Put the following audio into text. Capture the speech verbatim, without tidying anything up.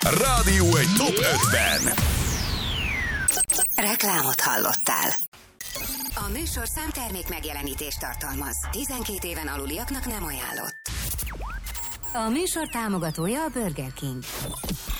Rádió egy top ötven. Reklámot hallottál. A műsor számtermék megjelenítést tartalmaz. tizenkét éven aluliaknak nem ajánlott. A műsor támogatója a Burger King.